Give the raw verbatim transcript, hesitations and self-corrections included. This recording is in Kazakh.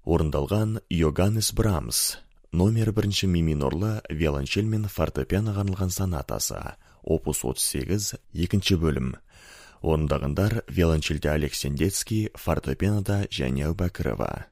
Орындалған Йоганнес Брамс, номер бірінші ми минорлы виолончель мен фортепианоға арналған сонатасы, опус отыз сегіз, екінші бөлім. Орындағандар виолончельде Олег Сендецкий, фортепианода Жәния Әубәкірова.